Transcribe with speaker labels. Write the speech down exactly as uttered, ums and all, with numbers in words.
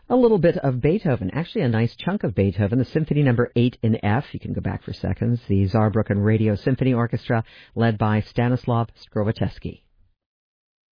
Speaker 1: A little bit of Beethoven, actually a nice chunk of Beethoven, the Symphony Number eight in F. You can go back for seconds. The Saarbrücken Radio Symphony Orchestra, led by Stanislav Skrovatevsky.